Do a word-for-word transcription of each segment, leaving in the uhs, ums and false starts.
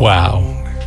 Wow.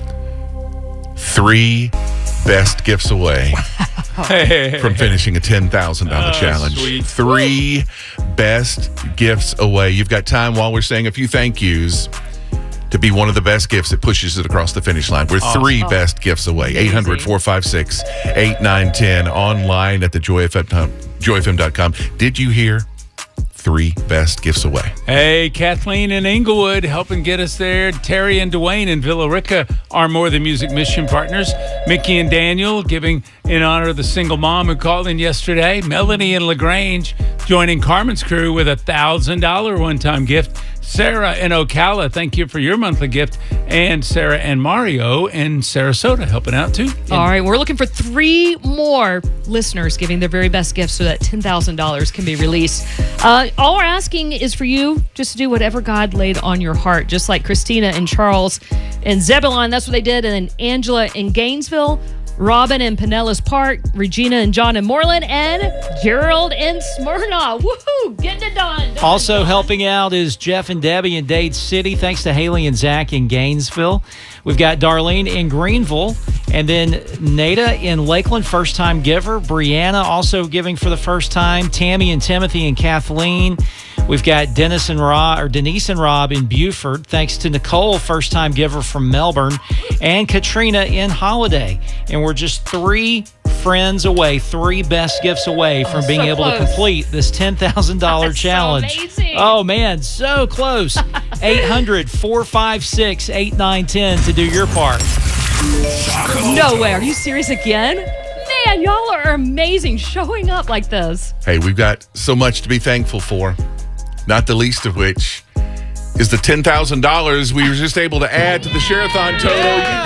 Three best gifts away from finishing a ten thousand dollars Oh, challenge. sweet. Three best gifts away. You've got time while we're saying a few thank yous to be one of the best gifts that pushes it across the finish line. We're three Oh. best gifts away. eight hundred, four five six, eight nine one zero. Online at the joy f m dot com. Did you hear? Three best gifts away. Hey, Kathleen in Inglewood helping get us there. Terry and Dwayne in Villa Rica are More Than Music mission partners. Mickey and Daniel giving in honor of the single mom who called in yesterday. Melanie in LaGrange joining Carmen's crew with a one thousand dollars one-time gift. Sarah in Ocala, thank you for your monthly gift. And Sarah and Mario in Sarasota helping out too. All right, we're looking for three more listeners giving their very best gifts so that ten thousand dollars can be released. Uh, all we're asking is for you just to do whatever God laid on your heart, just like Christina and Charles and Zebulon. That's what they did. And then Angela in Gainesville, Robin in Pinellas Park, Regina and John in Moreland, and Gerald in Smyrna. Woohoo! Getting it done. done Also done. helping out is Jeff and Debbie in Dade City. Thanks to Haley and Zach in Gainesville. We've got Darlene in Greenville. And then Nada in Lakeland, first-time giver. Brianna also giving for the first time. Tammy and Timothy and Kathleen. We've got Dennis and Rob, or Denise and Rob in Buford. Thanks to Nicole, first-time giver from Melbourne. And Katrina in Holiday. And we're just three friends away, three best gifts away from Oh, being so able close. to complete this ten thousand dollars That's so challenge. amazing. Oh, man, so close. eight hundred, four five six, eight nine one zero to do your part. No way. Are you serious again? Man, y'all are amazing showing up like this. Hey, we've got so much to be thankful for, not the least of which is the ten thousand dollars we were just able to add to the Share-a-thon total.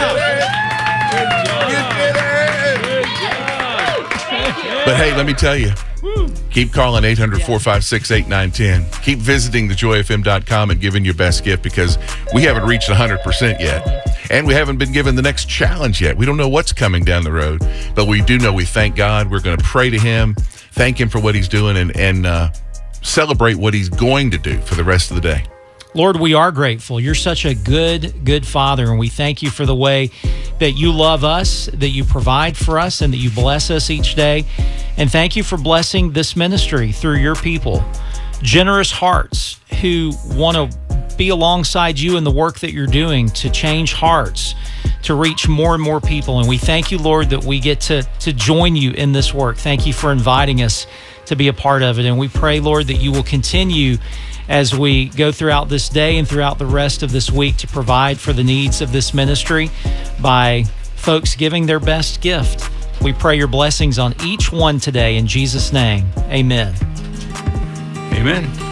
You did it! But hey, let me tell you, keep calling eight hundred, four five six, eight nine one zero. Keep visiting the joy f m dot com and giving your best gift because we haven't reached one hundred percent yet. And we haven't been given the next challenge yet. We don't know what's coming down the road, but we do know we thank God. We're going to pray to him, thank him for what he's doing, and, and uh, celebrate what he's going to do for the rest of the day. Lord, we are grateful. You're such a good, good Father, and we thank you for the way that you love us, that you provide for us, and that you bless us each day. And thank you for blessing this ministry through your people. Generous hearts who want to be alongside you in the work that you're doing to change hearts, to reach more and more people. And we thank you, Lord, that we get to, to join you in this work. Thank you for inviting us to be a part of it. And we pray, Lord, that you will continue as we go throughout this day and throughout the rest of this week to provide for the needs of this ministry by folks giving their best gift. We pray your blessings on each one today in Jesus' name. Amen. Amen.